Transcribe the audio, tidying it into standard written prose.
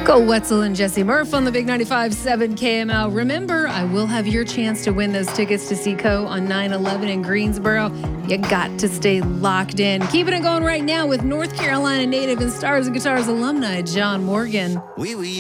Go Wetzel and Jesse Murph on the Big 95.7 KML. Remember, I will have your chance to win those tickets to see Co on 9/11 in Greensboro. You got to stay locked in. Keeping it going right now with North Carolina native and Stars and Guitars alumni John Morgan.